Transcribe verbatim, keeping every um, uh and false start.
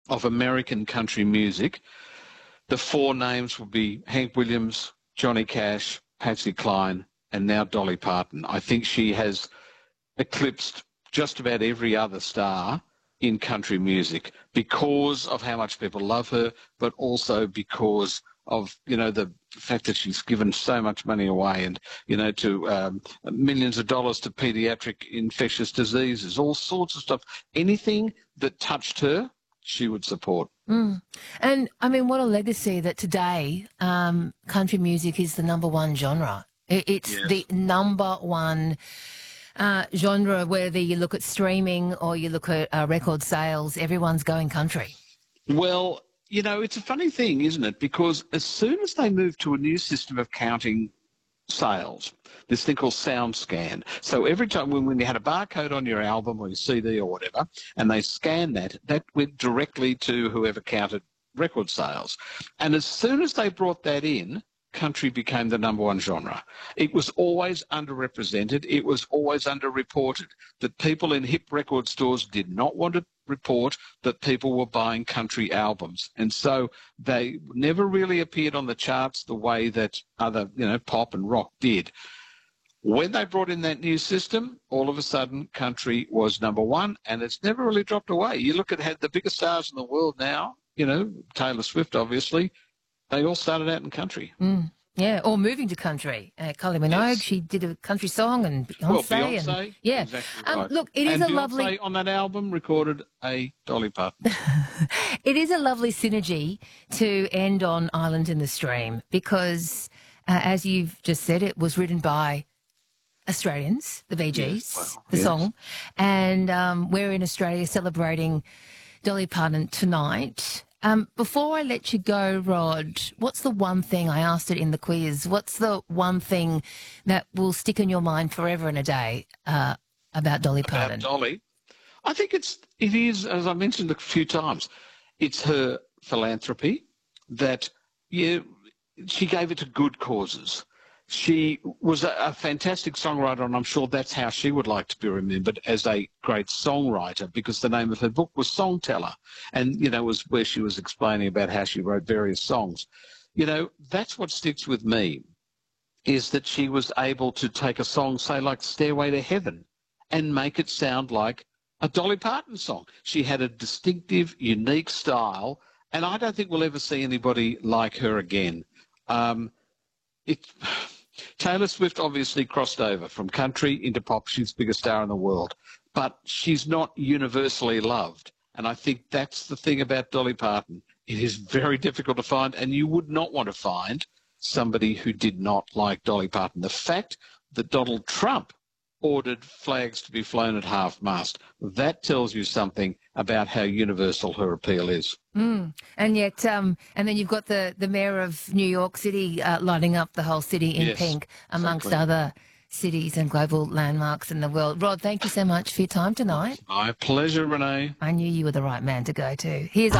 of American country music, the four names would be Hank Williams, Johnny Cash, Patsy Cline, and now Dolly Parton. I think she has eclipsed just about every other star in country music because of how much people love her, but also because of, you know, the fact that she's given so much money away and, you know, to um, millions of dollars to pediatric infectious diseases, all sorts of stuff. Anything that touched her, she would support. Mm. And, I mean, what a legacy that today um, country music is the number one genre. It, it's Yes. the number one uh, genre, whether you look at streaming or you look at uh, record sales, everyone's going country. Well, you know, it's a funny thing, isn't it? Because as soon as they moved to a new system of counting sales, this thing called SoundScan. So every time when, when you had a barcode on your album or your C D or whatever, and they scanned that, that went directly to whoever counted record sales. And as soon as they brought that in, country became the number one genre. It was always underrepresented. It was always underreported. That people in hip record stores did not want to report that people were buying country albums. And so they never really appeared on the charts the way that other, you know, pop and rock did. When they brought in that new system, all of a sudden country was number one, and it's never really dropped away. You look at how the biggest stars in the world now, you know, Taylor Swift, obviously, they all started out in country. Mm. Yeah, or moving to country. Uh, Kylie Minogue, Yes. she did a country song, and Beyonce. Well, Beyonce, and, yeah. exactly Um, right. look, it is and a Beyonce lovely... on that album recorded a Dolly Parton. It is a lovely synergy to end on Island in the Stream because, uh, as you've just said, it was written by Australians, the Bee Gees, Yes, well, the yes. song, and um, we're in Australia celebrating Dolly Parton tonight. Um, before I let you go, Rod, what's the one thing, I asked it in the quiz, what's the one thing that will stick in your mind forever and a day uh, about Dolly Parton? About Dolly, I think it's it is, as I mentioned a few times, it's her philanthropy that yeah, she gave it to good causes. She was a, a fantastic songwriter, and I'm sure that's how she would like to be remembered, as a great songwriter, because the name of her book was Songteller, and, you know, was where she was explaining about how she wrote various songs. You know, that's what sticks with me, is that she was able to take a song, say, like Stairway to Heaven, and make it sound like a Dolly Parton song. She had a distinctive, unique style, and I don't think we'll ever see anybody like her again. Um, it... Taylor Swift obviously crossed over from country into pop. She's the biggest star in the world, but she's not universally loved. And I think that's the thing about Dolly Parton. It is very difficult to find, and you would not want to find somebody who did not like Dolly Parton. The fact that Donald Trump ordered flags to be flown at half-mast, that tells you something about how universal her appeal is. Mm. And yet, um, and then you've got the, the mayor of New York City uh, lighting up the whole city in Yes, pink, amongst exactly. other cities and global landmarks in the world. Rod, thank you so much for your time tonight. My pleasure, Renee. I knew you were the right man to go to. Here's